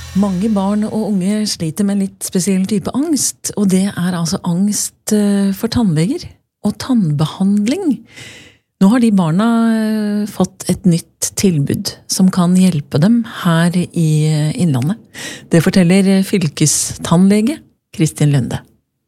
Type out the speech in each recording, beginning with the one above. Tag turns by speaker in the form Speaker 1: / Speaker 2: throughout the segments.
Speaker 1: Mange barn og unge sliter med en litt spesiell type angst, og det er altså angst for tannleger og tannbehandling. Nå har de barna fått et nytt tilbud som kan hjelpe dem her i Innlandet. Det forteller fylkestannlege Kristin Lunde.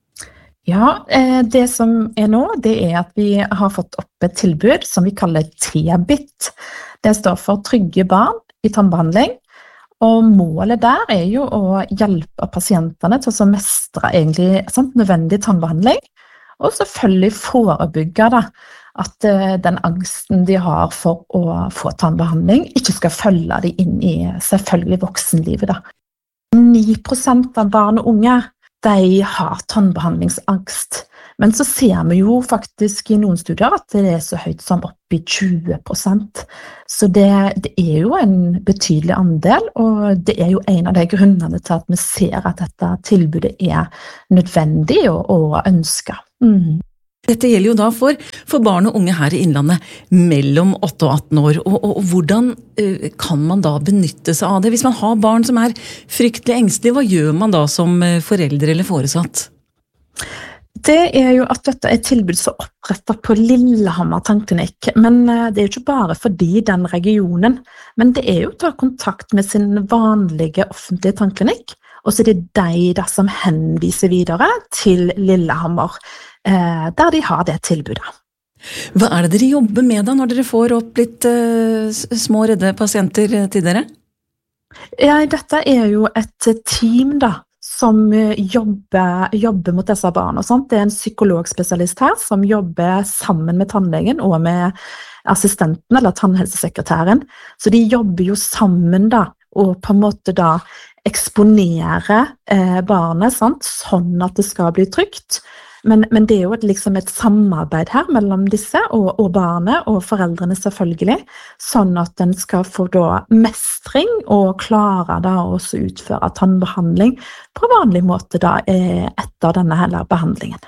Speaker 2: Ja, det som nå, det at vi har fått opp et tilbud som vi kaller TBIT. Det står for Trygge barn i tannbehandling. Og målet der jo å hjelpe pasientene til å mestre egentlig nødvendig tannbehandling, og selvfølgelig forebygge at den angsten de har for å få tannbehandling ikke skal følge de inn i selvfølgelig voksenlivet. 9% av barn og unge de har tannbehandlingsangst, men så ser vi jo faktisk i noen studier at det så høyt som opp i 20%. Så det jo en betydelig andel, og det jo en av de grunnene til at vi ser at dette tilbudet nødvendig og ønsket.
Speaker 1: Dette gjelder jo da for barn og unge her i Innlandet mellom 8 og 18 år, og hvordan kan man da benytte seg av det? Hvis man har barn som fryktelig engstelige, hva gjør man da som forelder eller foresatt?
Speaker 2: Det jo at dette et tilbud som opprettet på Lillehammer tannklinikk, men det jo ikke bare fordi den regionen, men det jo å ta kontakt med sin vanlige offentlige tannklinikk, og så det de som henviser videre til Lillehammer, der de har det tilbudet.
Speaker 1: Hva det dere jobber med da, når dere får opp litt små redde pasienter til dere?
Speaker 2: Ja, dette jo et team da, som jobber mot disse barna. Det en psykologspesialist her som jobber sammen med tannlegen og med assistenten eller tannhelsesekretæren. Så de jobber jo sammen da, og på en måte da eksponere barnet, sånn at det skal bli trygt. Men det jo liksom et samarbeid her mellom disse og barnet og foreldrene selvfølgelig, sånn at den skal få da mestring og klare da også utføre tannbehandling på vanlig måte da etter denne hele behandlingen.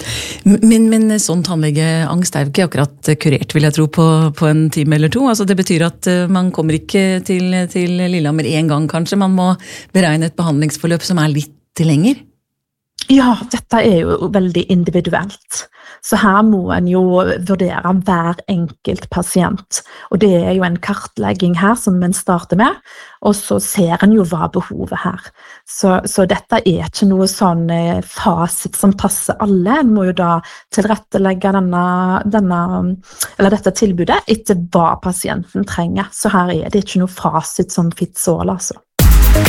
Speaker 1: Men sånn tannlegeangst jo ikke akkurat kurert, vil jeg tro, på en time eller to. Altså det betyr at man kommer ikke til Lillehammer en gang kanskje, man må beregne et behandlingsforløp som litt lenger.
Speaker 2: Ja, dette jo veldig individuelt. Så her må en jo vurdere hver enkelt pasient. Og det jo en kartlegging her som en starter med, og så ser en jo hva behovet her. Så dette ikke noe sånn fasit som passer alle. En må jo da tilrettelegge dette tilbudet etter hva pasienten trenger. Så her det ikke noe fasit som fits all, altså.